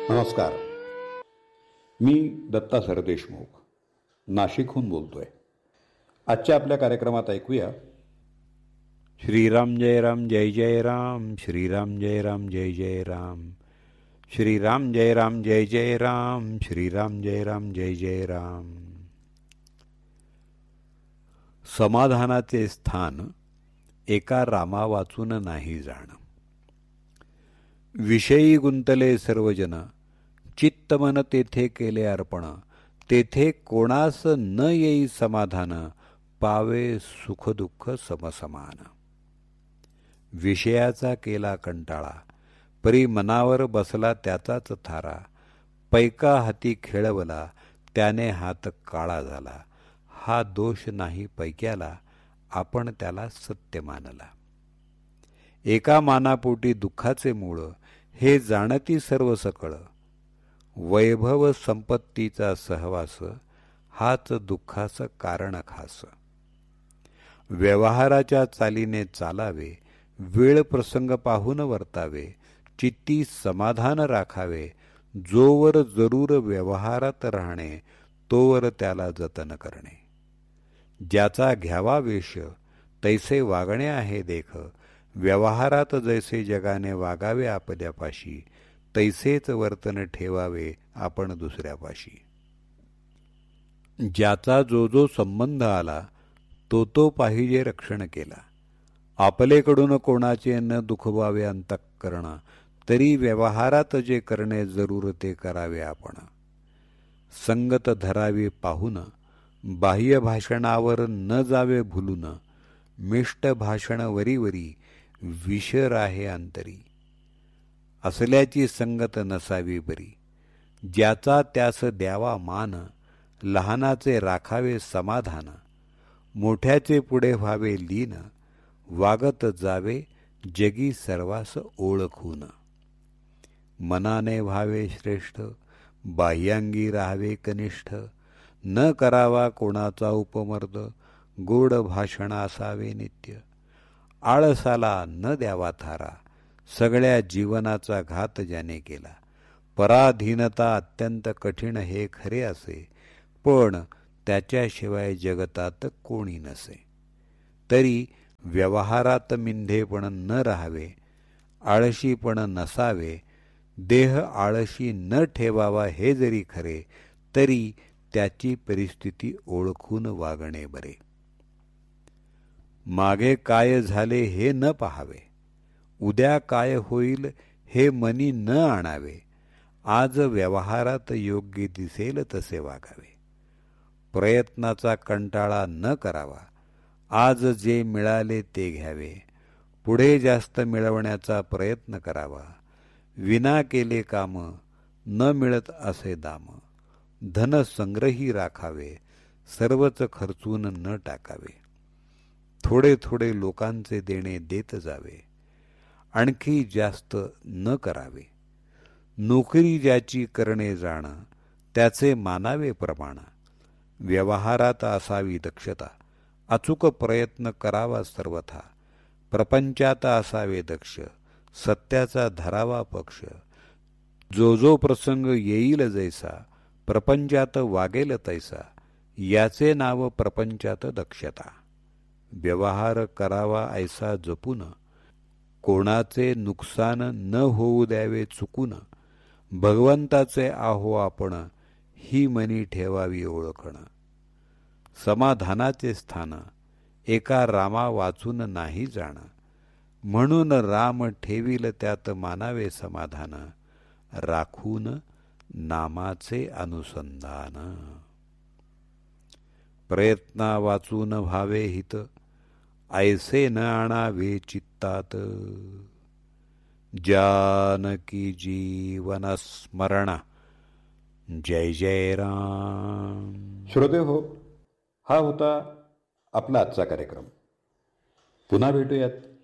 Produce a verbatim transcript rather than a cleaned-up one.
नमस्कार. मी दत्ता सरदेशमुख नाशिकहून बोलतोय. आजच्या आपल्या कार्यक्रमात ऐकूया श्रीराम जय राम जय जय राम, श्रीराम जय राम जय जय राम, श्रीराम जय राम जय जय राम, श्रीराम जय राम जय जय राम. समाधानाचे स्थान एका रामा वाचून नाही जाण. विषयी गुंतले सर्वजन, चित्तमन तेथे केले अर्पण. तेथे कोणास न येई समाधान, पावे सुखदुःख समसमान. विषयाचा केला कंटाळा, परी मनावर बसला त्याचाच थारा. पैका हाती खेळवला, त्याने हात काळा झाला. हा दोष नाही पैक्याला, आपण त्याला सत्य मानला. एका मानापोटी दुःखाचे मूळ, हे जाणती सर्व सकळ. वैभव संपत्तीचा सहवास, हाच दुःखाचं कारण खास. व्यवहाराच्या चालीने चालावे, वेळ प्रसंग पाहून वर्तावे. चित्ती समाधान राखावे, जोवर जरूर व्यवहारात राहणे, तोवर त्याला जतन करणे. ज्याचा घ्यावा वेश, तैसे वागणे आहे देख. व्यवहारात जैसे जगाने वागावे आपल्यापाशी, तैसेच वर्तन ठेवावे आपण दुसऱ्यापाशी. ज्याचा जो जो संबंध आला, तो तो पाहिजे रक्षण केला. आपलेकडून कोणाचे न दुखवावे अंतःकरण, तरी व्यवहारात जे करणे जरूर ते करावे आपण. संगत धरावी पाहून, बाह्य भाषणावर न जावे भुलून. मिष्ट भाषण वरी वरी, विषर आहे अंतरी. असल्याची संगत नसावी बरी. ज्याचा त्यास द्यावा मान, लहानाचे राखावे समाधान. मोठ्याचे पुढे व्हावे लीन, वागत जावे जगी सर्वास ओळखून. मनाने व्हावे श्रेष्ठ, बाह्यांगी राहावे कनिष्ठ. न करावा कोणाचा उपमर्द, गोड भाषण असावे नित्य. आळसाला न द्यावा थारा, सगळ्या जीवनाचा घात ज्याने केला. पराधीनता अत्यंत कठीण हे खरे असे, पण त्याच्याशिवाय जगतात कोणी नसे. तरी व्यवहारात मिंधेपण न राहावे, आळशीपण नसावे. देह आळशी न ठेवावा हे जरी खरे, तरी त्याची परिस्थिती ओळखून वागणे बरे. मागे काय झाले हे न पाहावे, उद्या काय होईल हे मनी न आणावे. आज व्यवहारात योग्य दिसेल तसे वागावे. प्रयत्नाचा कंटाळा न करावा, आज जे मिळाले ते घ्यावे. पुढे जास्त मिळवण्याचा प्रयत्न करावा. विना केले काम, न मिळत असे दाम. धन संग्रही राखावे, सर्वच खर्चून न टाकावे. थोडे थोडे लोकांचे देणे देत जावे, आणखी जास्त न करावे. नोकरी ज्याची करणे जाण, त्याचे मानावे प्रमाण. व्यवहारात असावी दक्षता, अचूक प्रयत्न करावा सर्वथा. प्रपंचात असावे दक्ष, सत्याचा धरावा पक्ष. जो जो प्रसंग येईल जैसा, प्रपंचात वागेल तैसा. याचे नाव प्रपंचात दक्षता. व्यवहार करावा ऐसा जपून, कोणाचे नुकसान न होऊ द्यावे चुकून. भगवंताचे आहो आपण, ही मनी ठेवावी ओळखण. समाधानाचे स्थान एका रामा वाचून नाही जाण. म्हणून राम ठेवील त्यात मानावे समाधान. राखून नामाचे अनुसंधान. प्रयत्ना वाचून व्हावे हित, ऐसे न आणावे चित्तात. जानकी जीवन स्मरण, जय जय राम. श्रोते हो, हा होता आपला आजचा कार्यक्रम. पुन्हा भेटूयात